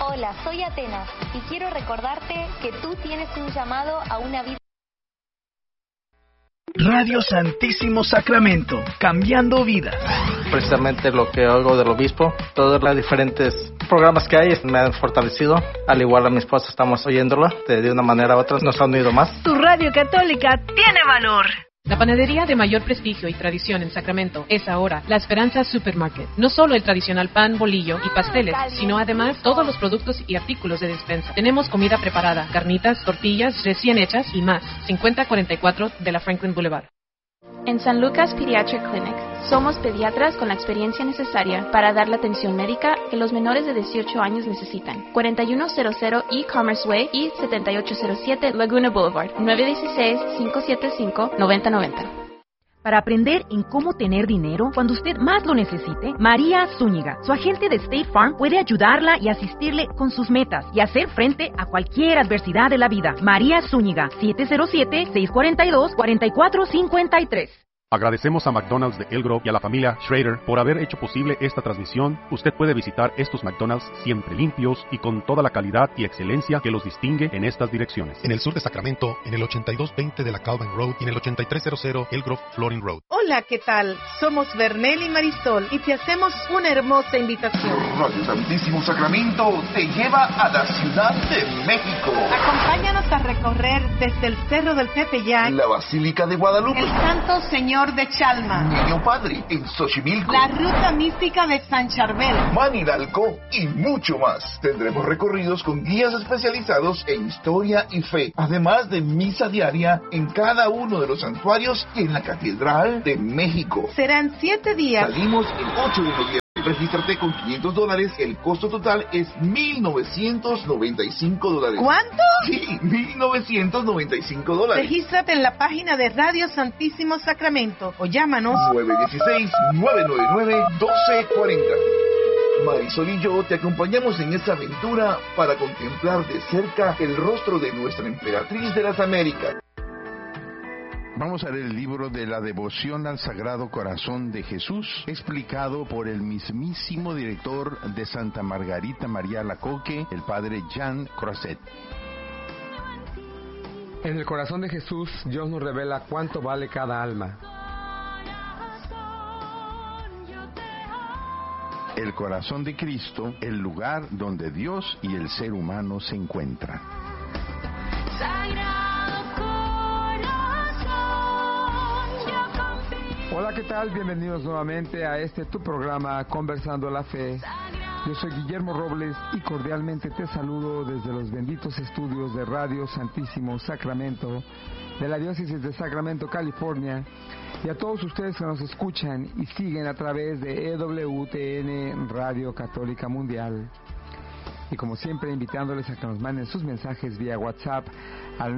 Hola, soy Atenas y quiero recordarte que tú tienes un llamado a una vida. Radio Santísimo Sacramento, cambiando vidas. Precisamente lo que oigo del obispo, todos los diferentes programas que hay me han fortalecido. Al igual a mi esposa estamos oyéndolo de una manera u otra, nos han unido más. Tu radio católica tiene valor. La panadería de mayor prestigio y tradición en Sacramento es ahora La Esperanza Supermarket. No solo el tradicional pan, bolillo y pasteles, sino además todos los productos y artículos de despensa. Tenemos comida preparada, carnitas, tortillas recién hechas y más. 5044 de la Franklin Boulevard. En San Lucas Pediatric Clinic, somos pediatras con la experiencia necesaria para dar la atención médica que los menores de 18 años necesitan. 4100 E-Commerce Way y 7807 Laguna Boulevard, 916-575-9090. Para aprender en cómo tener dinero cuando usted más lo necesite, María Zúñiga, su agente de State Farm, puede ayudarla y asistirle con sus metas y hacer frente a cualquier adversidad de la vida. María Zúñiga, 707-642-4453. Agradecemos a McDonald's de El Grove y a la familia Schrader por haber hecho posible esta transmisión. Usted puede visitar estos McDonald's siempre limpios y con toda la calidad y excelencia que los distingue en estas direcciones. En el sur de Sacramento, en el 8220 de la Calvin Road y en el 8300 El Grove Flooring Road. Hola, ¿qué tal? Somos Bernel y Marisol y te hacemos una hermosa invitación. Radio Santísimo Sacramento te lleva a la Ciudad de México. Acompáñanos a recorrer desde el Cerro del Tepeyac, la Basílica de Guadalupe, el Santo Señor de Chalma, Niño Padre en Xochimilco, la Ruta Mística de San Charbel, Manidalco y mucho más. Tendremos recorridos con guías especializados en historia y fe, además de misa diaria en cada uno de los santuarios y en la Catedral de México. Serán 7 días. Salimos el 8 de noviembre. Regístrate con $500. El costo total es $1,995. ¿Cuánto? Sí, $1,995. Regístrate en la página de Radio Santísimo Sacramento o llámanos 916-999-1240. Marisol y yo te acompañamos en esta aventura para contemplar de cerca el rostro de nuestra emperatriz de las Américas. Vamos a leer el libro de la devoción al Sagrado Corazón de Jesús, explicado por el mismísimo director de Santa Margarita María Alacoque, el padre Jean Croisset. En el corazón de Jesús, Dios nos revela cuánto vale cada alma. El corazón de Cristo, el lugar donde Dios y el ser humano se encuentran. Hola, ¿qué tal? Bienvenidos nuevamente a tu programa Conversando la Fe. Yo soy Guillermo Robles y cordialmente te saludo desde los benditos estudios de Radio Santísimo Sacramento de la Diócesis de Sacramento, California, y a todos ustedes que nos escuchan y siguen a través de EWTN Radio Católica Mundial. Y como siempre, invitándoles a que nos manden sus mensajes vía WhatsApp al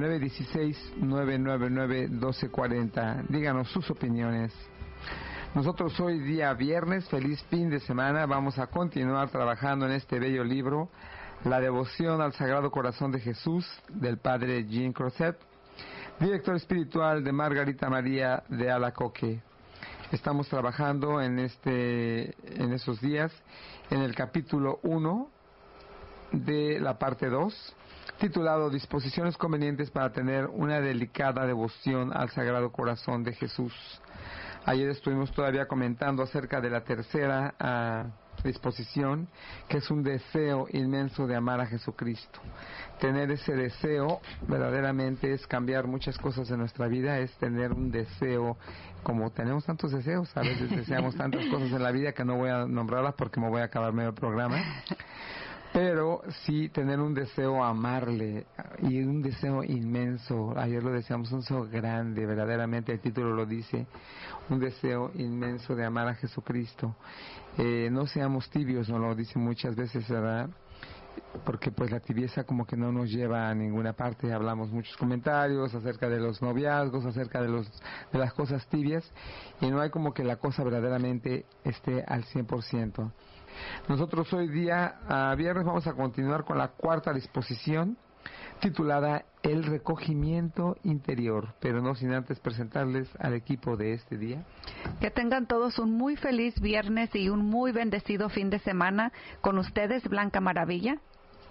916-999-1240. Díganos sus opiniones. Nosotros hoy día viernes, feliz fin de semana, vamos a continuar trabajando en este bello libro, La devoción al Sagrado Corazón de Jesús, del padre Jean Croisset, director espiritual de Margarita María de Alacoque. Estamos trabajando en esos días en el capítulo 1 de la parte 2, titulado Disposiciones convenientes para tener una delicada devoción al Sagrado Corazón de Jesús. Ayer estuvimos todavía comentando acerca de la tercera disposición, que es un deseo inmenso de amar a Jesucristo. Tener ese deseo verdaderamente es cambiar muchas cosas de nuestra vida, es tener un deseo, como tenemos tantos deseos, a veces deseamos tantas cosas en la vida que no voy a nombrarlas porque me voy a acabar medio programa. Pero sí tener un deseo amarle y un deseo inmenso. Ayer lo decíamos, un deseo grande, verdaderamente el título lo dice, un deseo inmenso de amar a Jesucristo. No seamos tibios, nos lo dice muchas veces, ¿verdad? Porque pues la tibieza como que no nos lleva a ninguna parte. Hablamos muchos comentarios acerca de los noviazgos, acerca de las cosas tibias, y no hay como que la cosa verdaderamente esté al 100%. Nosotros hoy día, viernes, vamos a continuar con la cuarta disposición, titulada El recogimiento interior, pero no sin antes presentarles al equipo de este día. Que tengan todos un muy feliz viernes y un muy bendecido fin de semana. Con ustedes, Blanca Maravilla.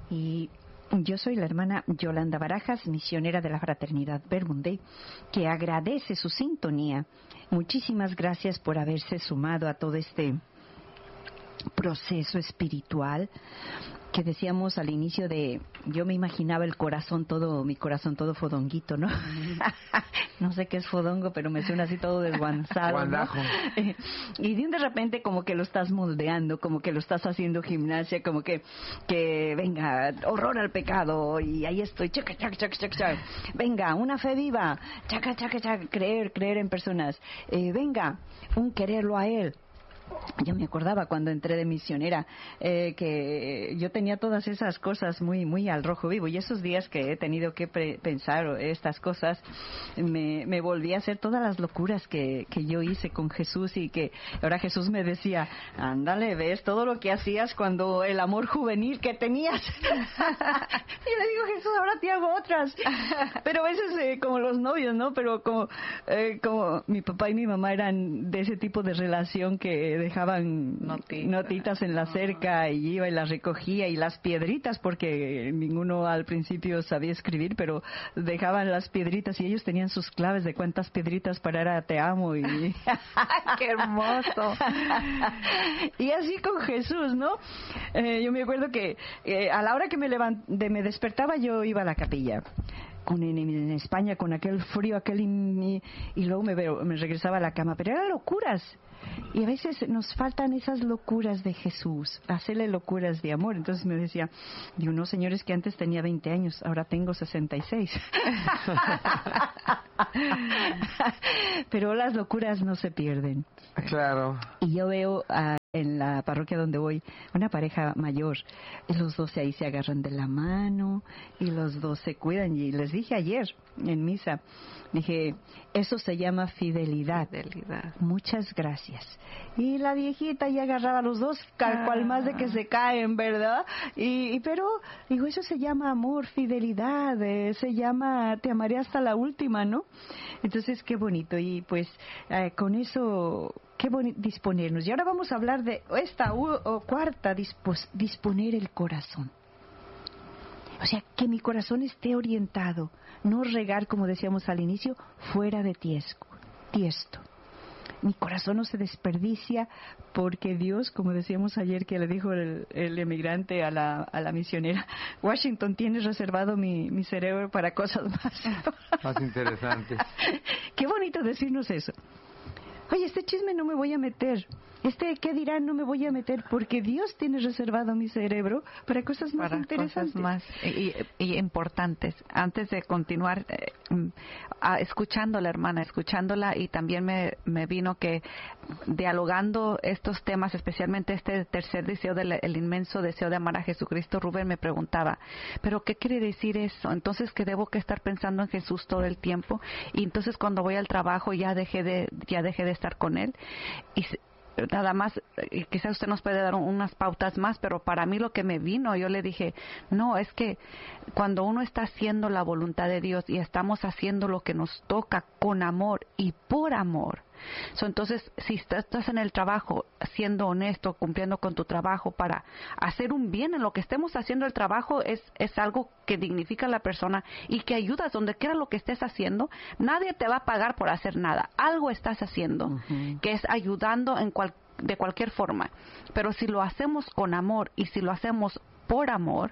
Y yo soy la hermana Yolanda Barajas, misionera de la Fraternidad Verbum Dei, que agradece su sintonía. Muchísimas gracias por haberse sumado a todo este proceso espiritual que decíamos al inicio de, yo me imaginaba mi corazón todo fodonguito, ¿no? No sé qué es fodongo, pero me suena así todo desguanzado, ¿no? Y de repente como que lo estás moldeando, como que lo estás haciendo gimnasia, como que venga, horror al pecado, y ahí estoy, chaca, chaca, chaca, chaca, chaca. Venga, una fe viva, chaca, chaca, chaca, creer en personas, venga, un quererlo a Él. Yo me acordaba cuando entré de misionera que yo tenía todas esas cosas muy al rojo vivo, y esos días que he tenido que pensar estas cosas me volví a hacer todas las locuras que yo hice con Jesús, y que ahora Jesús me decía, ándale, ves todo lo que hacías cuando el amor juvenil que tenías. Y le digo, Jesús, ahora te hago otras. Pero a veces como los novios, ¿no? Pero como mi papá y mi mamá eran de ese tipo de relación que dejaban notitas en la cerca, y iba y las recogía, y las piedritas, porque ninguno al principio sabía escribir, pero dejaban las piedritas, y ellos tenían sus claves de cuántas piedritas para era te amo, y ¡qué hermoso! Y así con Jesús, ¿no? Yo me acuerdo que a la hora que me despertaba, yo iba a la capilla. En España, con aquel frío, y luego me regresaba a la cama, pero eran locuras. Y a veces nos faltan esas locuras de Jesús, hacerle locuras de amor. Entonces me decía, digo, no, señores, que antes tenía 20 años, ahora tengo 66. Pero las locuras no se pierden. Claro. Y yo veo en la parroquia donde voy una pareja mayor, y los dos ahí se agarran de la mano, y los dos se cuidan. Y les dije ayer en misa, dije, eso se llama fidelidad. Muchas gracias. Y la viejita ya agarraba a los dos, cual más de que se caen, ¿verdad? Pero digo, eso se llama amor, fidelidad, se llama te amaré hasta la última, ¿no? Entonces, qué bonito. Y pues con eso, qué bonito disponernos. Y ahora vamos a hablar de esta cuarta, disponer el corazón. O sea, que mi corazón esté orientado, no regar, como decíamos al inicio, fuera de tiesto. Mi corazón no se desperdicia, porque Dios, como decíamos ayer que le dijo el emigrante a la misionera, Washington, tienes reservado mi cerebro para cosas más interesantes. Qué bonito decirnos eso. Oye, este chisme no me voy a meter. ¿Qué dirán? No me voy a meter, porque Dios tiene reservado mi cerebro para cosas más interesantes. Cosas más y importantes. Antes de continuar, escuchándola, hermana, y también me vino que dialogando estos temas, especialmente este tercer deseo, el inmenso deseo de amar a Jesucristo, Rubén me preguntaba, ¿pero qué quiere decir eso? Entonces, que debo que estar pensando en Jesús todo el tiempo, y entonces cuando voy al trabajo ya dejé de estar con Él. Y nada más, quizás usted nos puede dar unas pautas más, pero para mí lo que me vino, yo le dije, no, es que cuando uno está haciendo la voluntad de Dios y estamos haciendo lo que nos toca con amor y por amor, entonces si estás en el trabajo siendo honesto, cumpliendo con tu trabajo para hacer un bien en lo que estemos haciendo, el trabajo es algo que dignifica a la persona y que ayudas donde quiera lo que estés haciendo. Nadie te va a pagar por hacer nada, algo estás haciendo, que es ayudando de cualquier forma, pero si lo hacemos con amor y si lo hacemos por amor,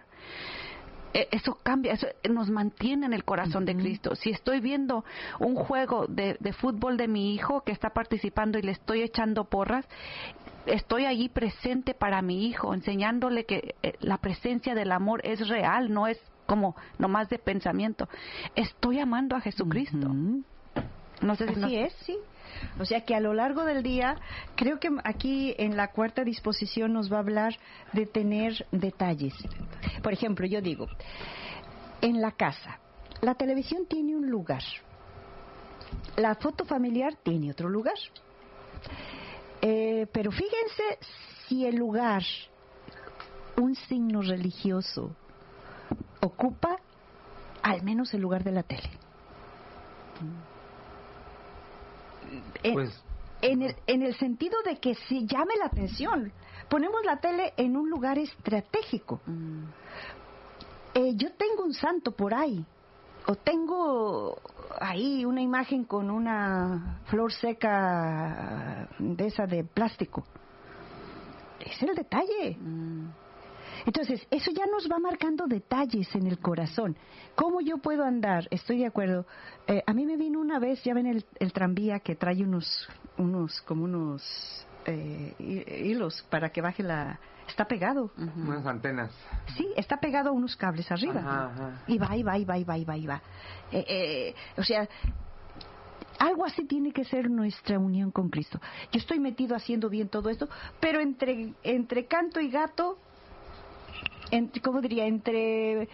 eso cambia, eso nos mantiene en el corazón de Cristo. Si estoy viendo un juego de fútbol de mi hijo que está participando y le estoy echando porras, estoy allí presente para mi hijo, enseñándole que la presencia del amor es real, no es como nomás de pensamiento. Estoy amando a Jesucristo. No sé si así es, sí. O sea que a lo largo del día, creo que aquí en la cuarta disposición nos va a hablar de tener detalles. Por ejemplo, yo digo, en la casa, la televisión tiene un lugar, la foto familiar tiene otro lugar. Pero fíjense si el lugar, un signo religioso, ocupa al menos el lugar de la tele. Pues, en el sentido de que si llame la atención, ponemos la tele en un lugar estratégico. yo tengo un santo por ahí, o tengo ahí una imagen con una flor seca de esa de plástico. Es el detalle. Entonces, eso ya nos va marcando detalles en el corazón. ¿Cómo yo puedo andar? Estoy de acuerdo. A mí me vino una vez, ya ven el tranvía que trae unos hilos para que baje la... Está pegado. Unas antenas. Sí, está pegado a unos cables arriba. Ajá. Y va. O sea, algo así tiene que ser nuestra unión con Cristo. Yo estoy metido haciendo bien todo esto, pero entre canto y gato, ¿cómo diría? Entre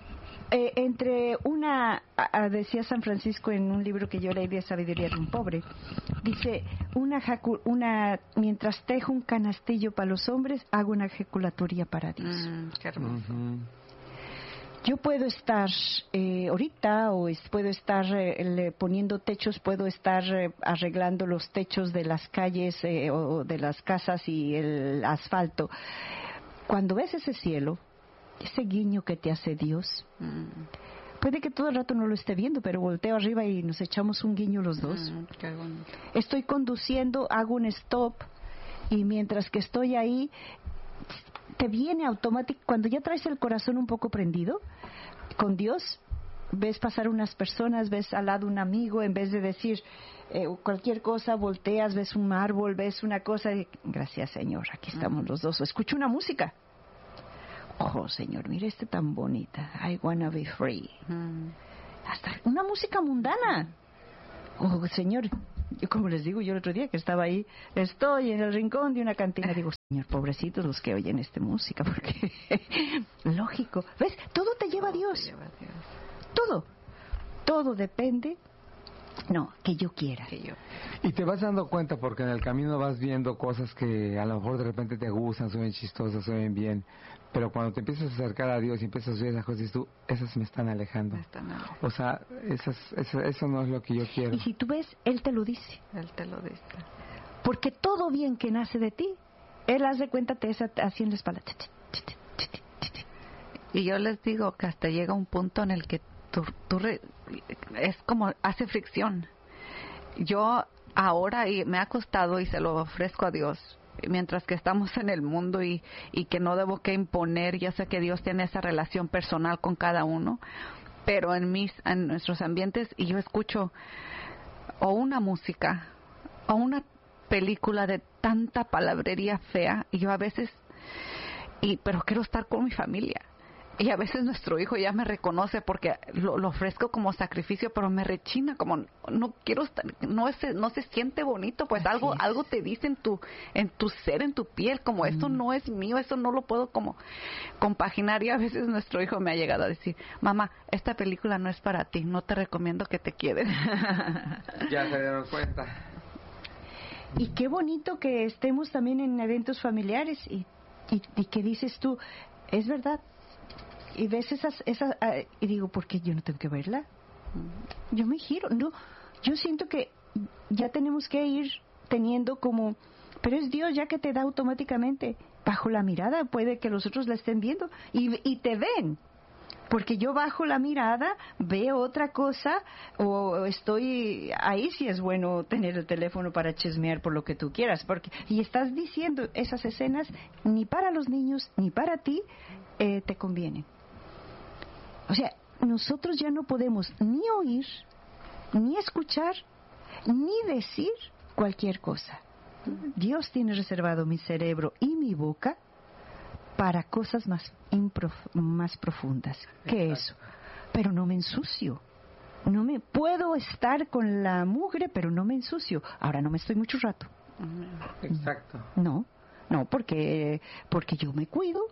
una, decía San Francisco en un libro que yo leí de Sabiduría de un Pobre, dice, mientras tejo un canastillo para los hombres, hago una ejaculatoria para Dios. Qué hermoso. Yo puedo estar ahorita, puedo estar poniendo techos, puedo estar arreglando los techos de las calles o de las casas y el asfalto. Cuando ves ese cielo, ese guiño que te hace Dios, puede que todo el rato no lo esté viendo, pero volteo arriba y nos echamos un guiño los dos. Qué bonito. Estoy conduciendo, hago un stop y mientras que estoy ahí, te viene automático, cuando ya traes el corazón un poco prendido con Dios, ves pasar unas personas, ves al lado un amigo, en vez de decir cualquier cosa, volteas, ves un árbol, ves una cosa, y, gracias Señor, aquí estamos los dos, o escucho una música. Oh Señor, mira tan bonita, I wanna be free. Hasta una música mundana. Oh Señor, yo como les digo, yo el otro día que estaba ahí, estoy en el rincón de una cantina, digo, Señor, pobrecitos los que oyen esta música, porque lógico, ¿ves? Todo te lleva a Dios. Todo depende, que yo quiera. Y te vas dando cuenta porque en el camino vas viendo cosas que a lo mejor de repente te gustan, suenan chistosas, suenan bien, pero cuando te empiezas a acercar a Dios y empiezas a ver esas cosas, dices tú, esas me están alejando. O sea, eso no es lo que yo quiero. Y si tú ves, Él te lo dice. Porque todo bien que nace de ti, Él hace cuenta, te hace así en la espalda. Y yo les digo que hasta llega un punto en el que es como hace fricción. Yo ahora me ha costado y se lo ofrezco a Dios, mientras que estamos en el mundo y que no debo que imponer. Yo sé que Dios tiene esa relación personal con cada uno, pero en nuestros ambientes, y yo escucho o una música o una película de tanta palabrería fea, y yo a veces pero quiero estar con mi familia. Y a veces nuestro hijo ya me reconoce porque lo ofrezco como sacrificio, pero me rechina, como no quiero estar, no se siente bonito, pues algo te dice en tu ser, en tu piel, como esto no es mío, eso no lo puedo como compaginar. Y a veces nuestro hijo me ha llegado a decir, mamá, esta película no es para ti, no te recomiendo que te quedes. Ya se dieron cuenta. Y qué bonito que estemos también en eventos familiares y que dices tú, es verdad. Y ves y digo, ¿por qué yo no tengo que verla? Yo me giro, no, yo siento que ya tenemos que ir teniendo como, pero es Dios ya que te da automáticamente, bajo la mirada, puede que los otros la estén viendo y te ven, porque yo bajo la mirada, veo otra cosa, o estoy, ahí sí es bueno tener el teléfono para chismear por lo que tú quieras, y estás diciendo esas escenas, ni para los niños, ni para ti, te convienen. O sea, nosotros ya no podemos ni oír, ni escuchar, ni decir cualquier cosa. Dios tiene reservado mi cerebro y mi boca para cosas más profundas que eso. Pero no me ensucio. Puedo estar con la mugre, pero no me ensucio. Ahora no me estoy mucho rato. Exacto. No, porque yo me cuido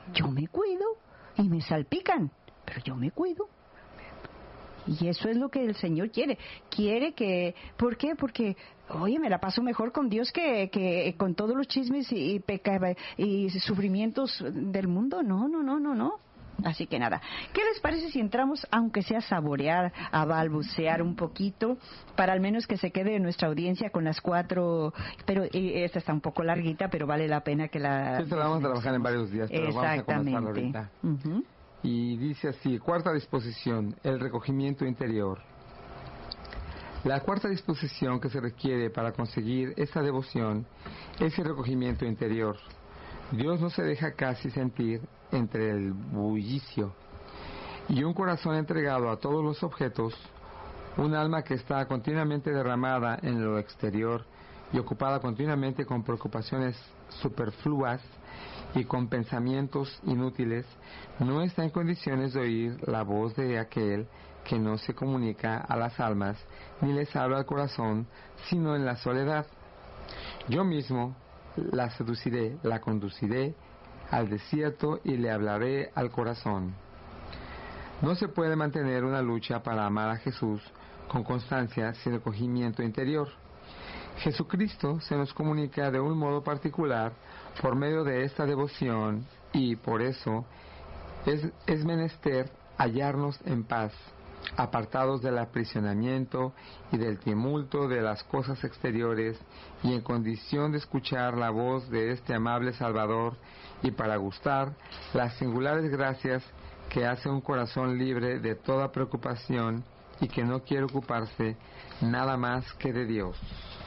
y me salpican. Pero yo me cuido. Y eso es lo que el Señor quiere. Quiere que... ¿Por qué? Porque, oye, me la paso mejor con Dios que con todos los chismes y sufrimientos del mundo. No. Así que nada. ¿Qué les parece si entramos, aunque sea a saborear, a balbucear un poquito, para al menos que se quede nuestra audiencia con las 4... Pero esta está un poco larguita, pero vale la pena que la... Esto la vamos a trabajar en varios días, pero vamos a comenzarlo ahorita. Y dice así, cuarta disposición, el recogimiento interior. La cuarta disposición que se requiere para conseguir esta devoción es el recogimiento interior. Dios no se deja casi sentir entre el bullicio y un corazón entregado a todos los objetos, un alma que está continuamente derramada en lo exterior y ocupada continuamente con preocupaciones superfluas y con pensamientos inútiles, no está en condiciones de oír la voz de aquel que no se comunica a las almas ni les habla al corazón, sino en la soledad. Yo mismo la seduciré, la conduciré al desierto y le hablaré al corazón. No se puede mantener una lucha para amar a Jesús con constancia sin recogimiento interior. Jesucristo se nos comunica de un modo particular por medio de esta devoción y por eso es menester hallarnos en paz, apartados del aprisionamiento y del tumulto de las cosas exteriores y en condición de escuchar la voz de este amable Salvador y para gustar las singulares gracias que hace un corazón libre de toda preocupación y que no quiere ocuparse nada más que de Dios.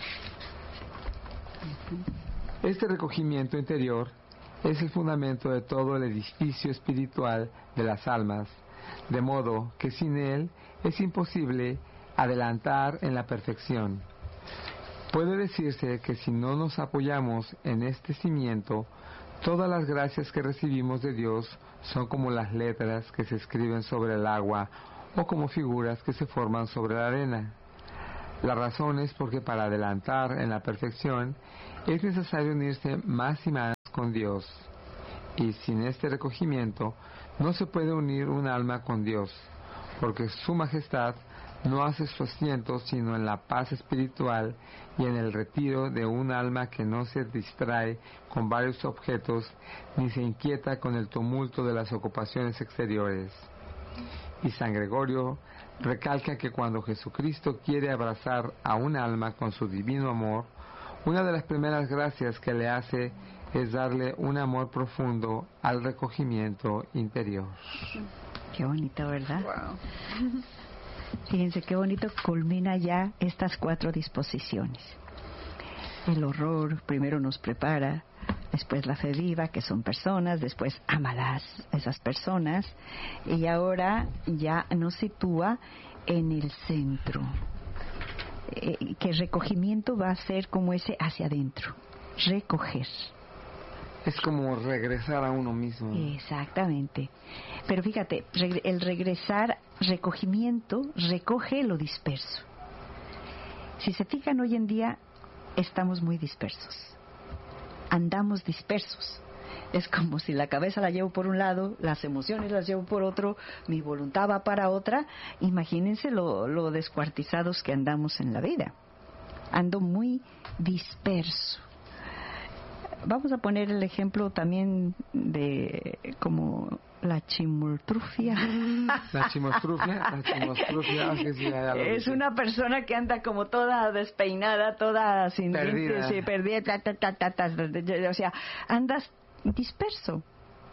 Este recogimiento interior es el fundamento de todo el edificio espiritual de las almas, de modo que sin él es imposible adelantar en la perfección. Puede decirse que si no nos apoyamos en este cimiento, todas las gracias que recibimos de Dios son como las letras que se escriben sobre el agua o como figuras que se forman sobre la arena. La razón es porque para adelantar en la perfección es necesario unirse más y más con Dios. Y sin este recogimiento no se puede unir un alma con Dios, porque Su Majestad no hace su asiento sino en la paz espiritual y en el retiro de un alma que no se distrae con varios objetos ni se inquieta con el tumulto de las ocupaciones exteriores. Y San Gregorio recalca que cuando Jesucristo quiere abrazar a un alma con su divino amor, una de las primeras gracias que le hace es darle un amor profundo al recogimiento interior. Qué bonito, ¿verdad? Wow. Fíjense qué bonito culmina ya estas 4 disposiciones. El horror primero nos prepara, después la fe viva, que son personas, después ámalas esas personas, y ahora ya nos sitúa en el centro. Que el recogimiento va a ser como ese hacia adentro, recoger. Es como regresar a uno mismo. Exactamente. Pero fíjate, el regresar, recogimiento, recoge lo disperso. Si se fijan, hoy en día estamos muy dispersos. Andamos dispersos. Es como si la cabeza la llevo por un lado, las emociones las llevo por otro, mi voluntad va para otra. Imagínense lo descuartizados que andamos en la vida. Ando muy disperso. Vamos a poner el ejemplo también de como la chimoltrufia. La chimoltrufia, es una persona que anda como toda despeinada, toda sin dientes, perdida, o sea, andas disperso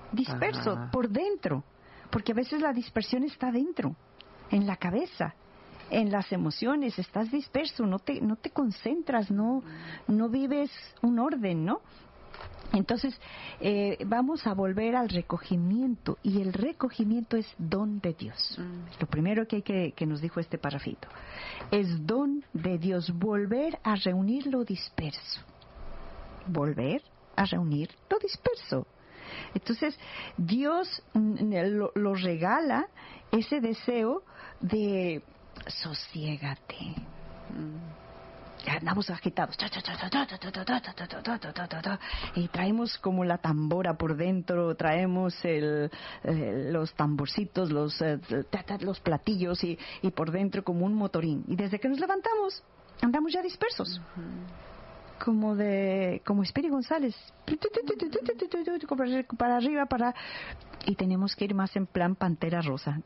por dentro, porque a veces la dispersión está dentro, en la cabeza, en las emociones, estás disperso, no te concentras, no vives un orden, ¿no? Entonces, vamos a volver al recogimiento, y el recogimiento es don de Dios. Lo primero que nos dijo este parrafito es don de Dios, volver a reunir lo disperso. Volver a reunir lo disperso. Entonces, Dios lo regala ese deseo de sosiégate. Andamos agitados y traemos como la tambora por dentro, traemos los tamborcitos, los platillos y por dentro como un motorín, y desde que nos levantamos andamos ya dispersos, como Espiri González, para arriba, y tenemos que ir más en plan Pantera Rosa.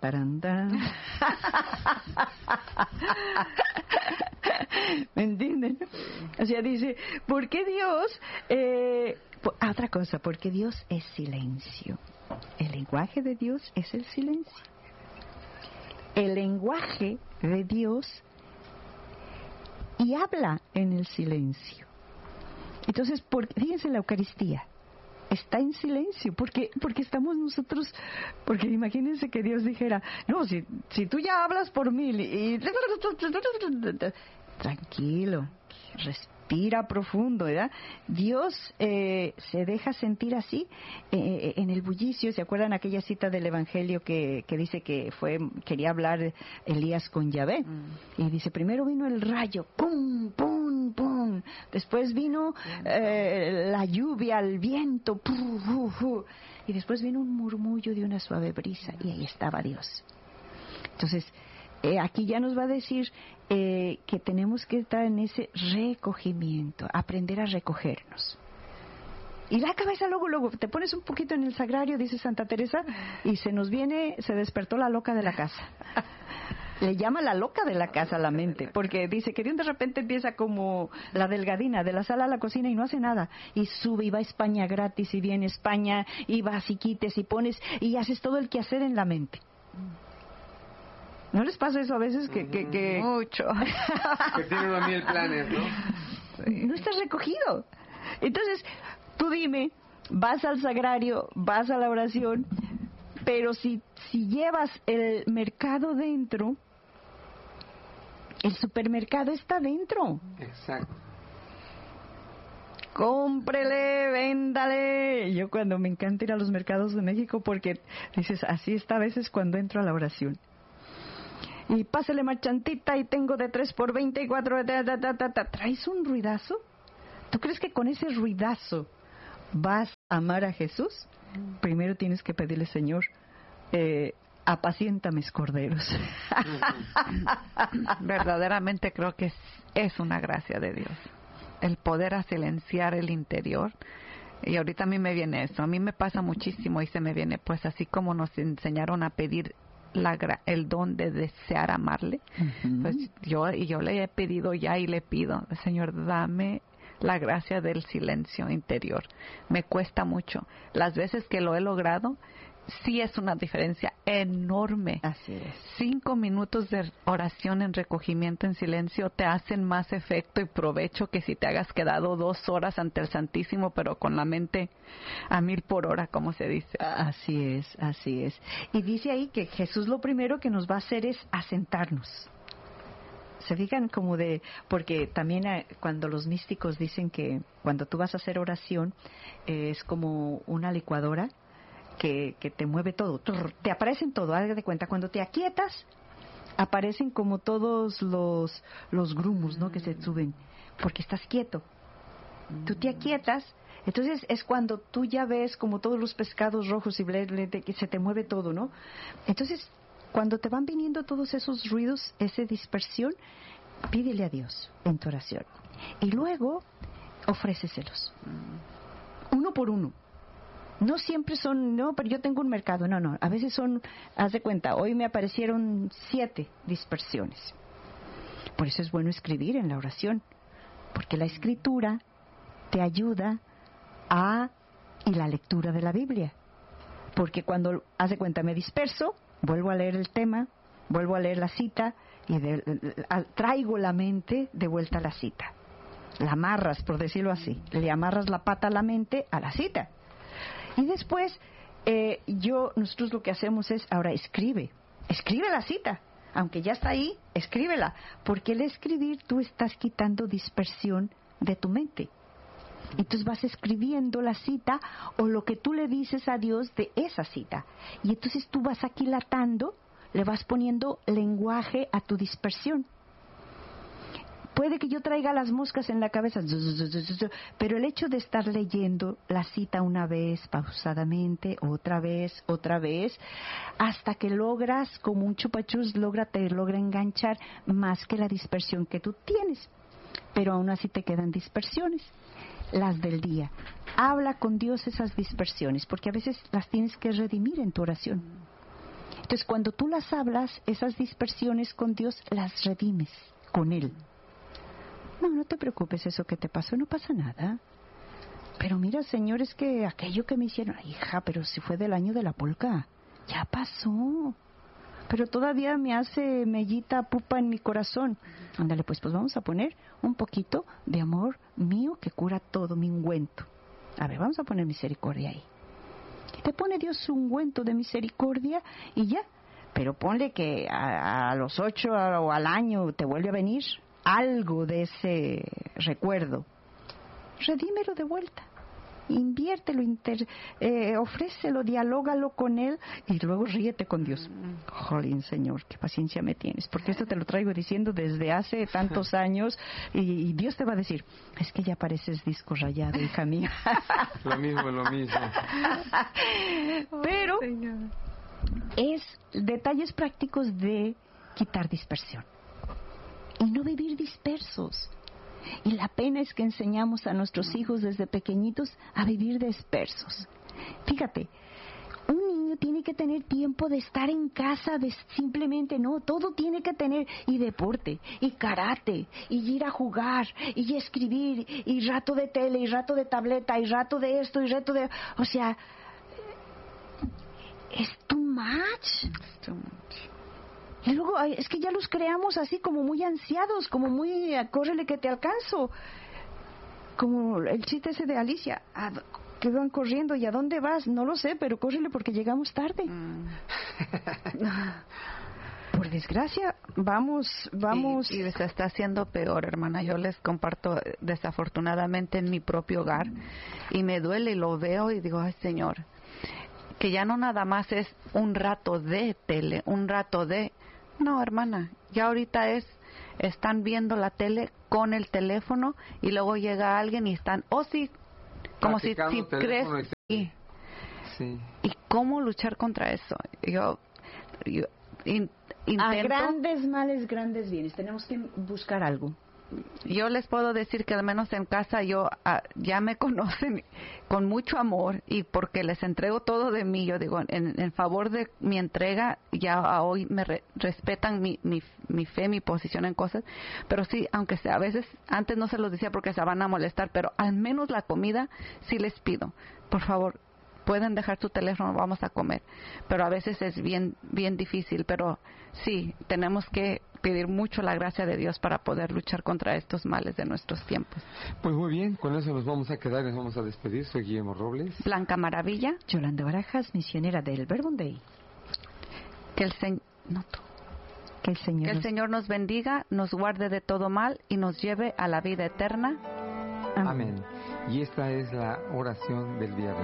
¿Me entienden? O sea, dice, ¿por qué Dios? Otra cosa, porque Dios es silencio. El lenguaje de Dios es el silencio. El lenguaje de Dios y habla en el silencio. Entonces, fíjense, la Eucaristía está en silencio, porque estamos nosotros, porque imagínense que Dios dijera, no, si tú ya hablas por mí, y tranquilo, respira profundo, ¿verdad? Dios se deja sentir así en el bullicio. ¿Se acuerdan aquella cita del Evangelio que dice que quería hablar Elías con Yahvé? Y dice, primero vino el rayo, pum, pum, pum. Después vino la lluvia, el viento, pum, pum, pum. Y después vino un murmullo de una suave brisa. Y ahí estaba Dios. Entonces, aquí ya nos va a decir que tenemos que estar en ese recogimiento, aprender a recogernos. Y la cabeza luego, te pones un poquito en el sagrario, dice Santa Teresa, y se despertó la loca de la casa. Le llama la loca de la casa a la mente, porque dice que de repente empieza como la delgadina, de la sala a la cocina y no hace nada. Y sube y va a España gratis, y viene a España, y vas y quites y pones, y haces todo el quehacer en la mente. ¿No les pasa eso a veces que mucho? Que tienen a 1000 planes, ¿no? No estás recogido. Entonces, tú dime, vas al sagrario, vas a la oración, pero si llevas el mercado dentro, el supermercado está dentro. Exacto. Cómprele, véndale. Yo cuando me encanta ir a los mercados de México, porque dices, así está a veces cuando entro a la oración. Y pásele marchantita y tengo de 3 por 20 y 4... ¿Traes un ruidazo? ¿Tú crees que con ese ruidazo vas a amar a Jesús? Primero tienes que pedirle, Señor, apacienta mis corderos. Verdaderamente creo que es una gracia de Dios. El poder a silenciar el interior. Y ahorita a mí me viene eso. A mí me pasa muchísimo y se me viene, pues así como nos enseñaron a pedir el don de desear amarle, pues yo le he pedido ya y le pido, Señor, dame la gracia del silencio interior. Me cuesta mucho. Las veces que lo he logrado, sí es una diferencia enorme. Así es. 5 minutos de oración en recogimiento en silencio te hacen más efecto y provecho que si te hagas quedado 2 horas ante el Santísimo, pero con la mente a 1000 por hora, como se dice. Así es, así es. Y dice ahí que Jesús lo primero que nos va a hacer es asentarnos. Se fijan como porque también cuando los místicos dicen que cuando tú vas a hacer oración es como una licuadora que te mueve todo, te aparecen todo, haz de cuenta, cuando te aquietas, aparecen como todos los grumos, ¿no?, que se suben, porque estás quieto. Tú te aquietas, entonces es cuando tú ya ves como todos los pescados rojos y que se te mueve todo, ¿no? Entonces, cuando te van viniendo todos esos ruidos, esa dispersión, pídele a Dios en tu oración. Y luego, ofréceselos. Uno por uno. No siempre son, no, pero yo tengo un mercado. No. A veces son, haz de cuenta, hoy me aparecieron 7 dispersiones. Por eso es bueno escribir en la oración. Porque la escritura te ayuda y la lectura de la Biblia. Porque cuando, haz de cuenta, me disperso, vuelvo a leer el tema, vuelvo a leer la cita y traigo la mente de vuelta a la cita. La amarras, por decirlo así. Le amarras la pata a la mente a la cita. Y después, nosotros lo que hacemos es, ahora escribe la cita, aunque ya está ahí, escríbela, porque al escribir tú estás quitando dispersión de tu mente. Entonces vas escribiendo la cita o lo que tú le dices a Dios de esa cita. Y entonces tú vas aquilatando, le vas poniendo lenguaje a tu dispersión. Puede que yo traiga las moscas en la cabeza, pero el hecho de estar leyendo la cita una vez, pausadamente, otra vez, hasta que logras, como un chupachus, te logra enganchar más que la dispersión que tú tienes. Pero aún así te quedan dispersiones, las del día. Habla con Dios esas dispersiones, porque a veces las tienes que redimir en tu oración. Entonces, cuando tú las hablas, esas dispersiones con Dios, las redimes con Él. No te preocupes, eso que te pasó, no pasa nada. Pero mira, señor, es que aquello que me hicieron... Hija, pero si fue del año de la polca. Ya pasó. Pero todavía me hace mellita pupa en mi corazón. Ándale, pues vamos a poner un poquito de amor mío que cura todo, mi ungüento. A ver, vamos a poner misericordia ahí. Te pone Dios su ungüento de misericordia y ya. Pero ponle que a los 8 o al año te vuelve a venir algo de ese recuerdo. Redímelo de vuelta. Inviértelo, ofrécelo, dialógalo con Él y luego ríete con Dios. Jolín, Señor, qué paciencia me tienes, porque esto te lo traigo diciendo desde hace tantos años y Dios te va a decir, es que ya pareces disco rayado, hija mía. Lo mismo. Pero es detalles prácticos de quitar dispersión y no vivir dispersos. Y la pena es que enseñamos a nuestros hijos desde pequeñitos a vivir dispersos. Fíjate, un niño tiene que tener tiempo de estar en casa, de simplemente no, todo tiene que tener, y deporte, y karate, y ir a jugar, y escribir, y rato de tele, y rato de tableta, y rato de esto, y rato de... O sea, es too much. Y luego, es que ya los creamos así como muy ansiados, como muy, córrele que te alcanzo. Como el chiste ese de Alicia, que van corriendo, ¿y a dónde vas? No lo sé, pero córrele porque llegamos tarde. Por desgracia, vamos. Y se está haciendo peor, hermana. Yo les comparto, desafortunadamente, en mi propio hogar, y me duele y lo veo y digo, ay, Señor, que ya no nada más es un rato de tele, un rato de... No, hermana, ya ahorita están viendo la tele con el teléfono y luego llega alguien y están, sí, como si crees... Sí. ¿Y cómo luchar contra eso? Yo intento... A grandes males, grandes bienes. Tenemos que buscar algo. Yo les puedo decir que al menos en casa ya me conocen con mucho amor, y porque les entrego todo de mí, yo digo, en favor de mi entrega, ya hoy me respetan mi fe, mi posición en cosas, pero sí, aunque sea, a veces, antes no se los decía porque se van a molestar, pero al menos la comida sí les pido, por favor, pueden dejar su teléfono, vamos a comer, pero a veces es bien difícil, pero sí, tenemos que pedir mucho la gracia de Dios para poder luchar contra estos males de nuestros tiempos. Pues muy bien, con eso nos vamos a quedar y nos vamos a despedir. Soy Guillermo Robles. Blanca Maravilla. Yolanda Barajas, misionera del Verbum Dei. Que el Señor nos bendiga, nos guarde de todo mal y nos lleve a la vida eterna. Amén. Y esta es la oración del viernes.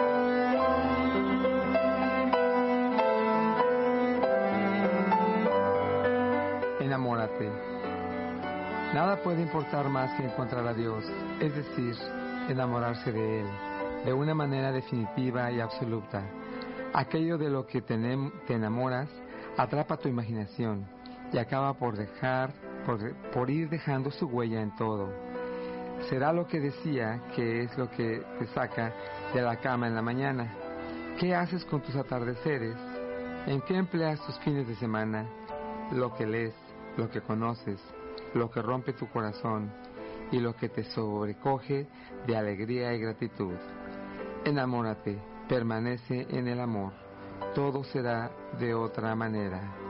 Enamórate. Nada puede importar más que encontrar a Dios, es decir, enamorarse de Él, de una manera definitiva y absoluta. Aquello de lo que te enamoras atrapa tu imaginación y acaba por ir dejando su huella en todo. Será lo que decía que es lo que te saca de la cama en la mañana. ¿Qué haces con tus atardeceres? ¿En qué empleas tus fines de semana? Lo que lees, lo que conoces, lo que rompe tu corazón y lo que te sobrecoge de alegría y gratitud. Enamórate, permanece en el amor. Todo será de otra manera.